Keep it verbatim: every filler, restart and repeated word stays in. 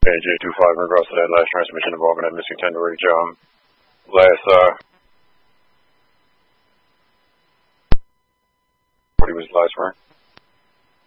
A J two five in regards to that last transmission involving that missing ten to reach, um, last, uh, what he was last for.